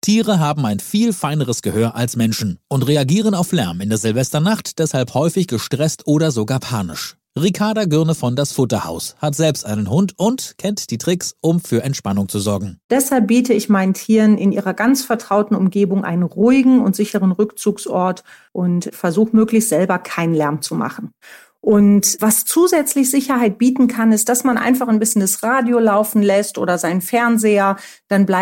Tiere haben ein viel feineres Gehör als Menschen und reagieren auf Lärm in der Silvesternacht deshalb häufig gestresst oder sogar panisch. Ricarda Gürne von Das Futterhaus hat selbst einen Hund und kennt die Tricks, um für Entspannung zu sorgen. Deshalb biete ich meinen Tieren in ihrer ganz vertrauten Umgebung einen ruhigen und sicheren Rückzugsort und versuche möglichst selber keinen Lärm zu machen. Und was zusätzlich Sicherheit bieten kann, ist, dass man einfach ein bisschen das Radio laufen lässt oder seinen Fernseher, dann bleibt